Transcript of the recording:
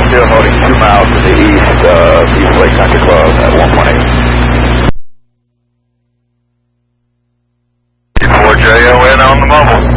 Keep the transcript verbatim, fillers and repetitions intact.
still holding two miles to the east of East Lake Country Club at one point eight. four J O N on the mobile.